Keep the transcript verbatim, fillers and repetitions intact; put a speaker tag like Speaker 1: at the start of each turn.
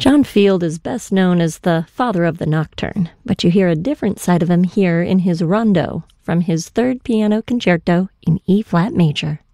Speaker 1: John Field is best known as the father of the nocturne, but you hear a different side of him here in his rondo from his third piano concerto in E-flat major.